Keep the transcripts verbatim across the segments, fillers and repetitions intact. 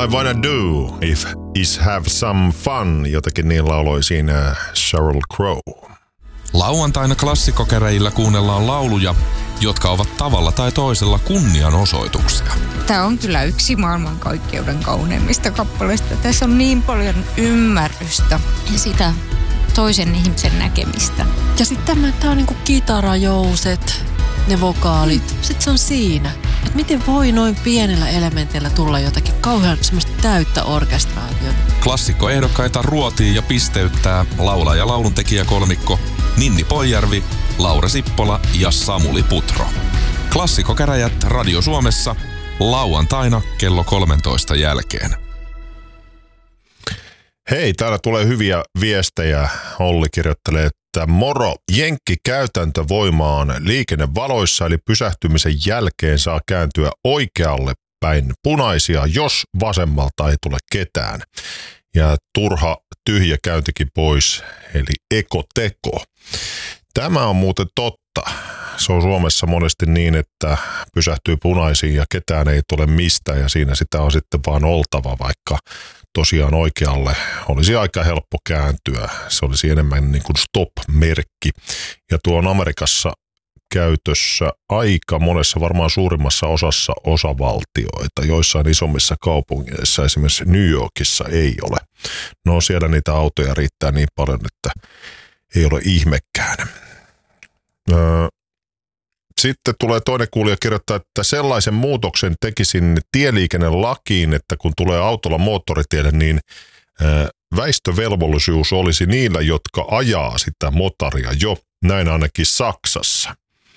I wanna do if is have some fun, jotenkin niin lauloi siinä Sheryl Crow. Lauantaina klassikkokäräjillä kuunnellaan lauluja, jotka ovat tavalla tai toisella kunnianosoituksia. Tämä on kyllä yksi maailmankaikkeuden kauneimmista kappaleista. Tässä on niin paljon ymmärrystä ja sitä toisen ihmisen näkemistä. Ja sitten tämä, tämä on niinku kitarajouset, ne vokaalit. Sitten se on siinä. Että miten voi noin pienellä elementillä tulla jotakin kauhean semmoista täyttä orkestraatiota. Klassikkoehdokkaita ruotii ja pisteyttää laulaja- ja lauluntekijäkolmikko Ninni Poijärvi, Laura Sippola ja Samuli Putro. Klassikkokäräjät Radio Suomessa lauantaina kello kolmentoista jälkeen. Hei, täällä tulee hyviä viestejä. Olli kirjoittelee, että moro, jenkkikäytäntö voimaan liikennevaloissa, eli pysähtymisen jälkeen saa kääntyä oikealle päin punaisia, jos vasemmalta ei tule ketään. Ja turha tyhjä käyntikin pois, eli ekoteko. Tämä on muuten totta. Se on Suomessa monesti niin, että pysähtyy punaisiin ja ketään ei tule mistään ja siinä sitä on sitten vaan oltava, vaikka tosiaan oikealle olisi aika helppo kääntyä. Se olisi enemmän niin kuin stop-merkki. Ja tuo on Amerikassa käytössä aika monessa, varmaan suurimmassa osassa osavaltioita. Joissain isommissa kaupungeissa, esimerkiksi New Yorkissa, ei ole. No siellä niitä autoja riittää niin paljon, että ei ole ihmekään. Öö, Sitten tulee toinen kuulija kirjoittaa, että sellaisen muutoksen tekisin tieliikennelakiin, että kun tulee autolla moottoritielle, niin väistövelvollisuus olisi niillä, jotka ajaa sitä motaria jo, näin ainakin Saksassa.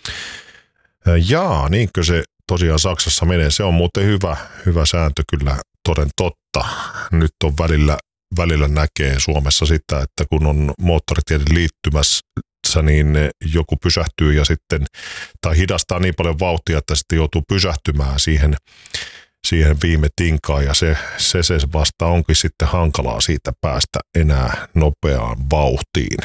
Jaa, niinkö se tosiaan Saksassa menee? Se on muuten hyvä, hyvä sääntö kyllä, toden totta. Nyt on välillä, välillä näkee Suomessa sitä, että kun on moottoritielle liittymässä, niin joku pysähtyy ja sitten, tai hidastaa niin paljon vauhtia, että sitten joutuu pysähtymään siihen, siihen viime tinkaan ja se, se, se vasta onkin sitten hankalaa siitä päästä enää nopeaan vauhtiin.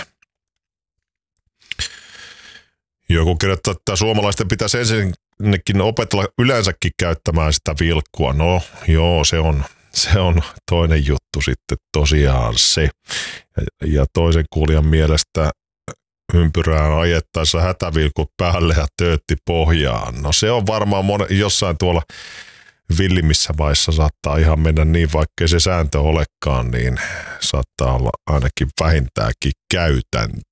Joku kirjoittaa, että suomalaisten pitäisi ensinnäkin opetella yleensäkin käyttämään sitä vilkkua. No joo, se on, se on toinen juttu sitten tosiaan se. Ja, ja toisen kuulijan mielestä ympyrään ajettaessa hätävilkut päälle ja töötti pohjaan. No se on varmaan mon- jossain tuolla villimmissä maissa saattaa ihan mennä niin, vaikkei se sääntö olekaan, niin saattaa olla ainakin vähintäänkin käytäntö.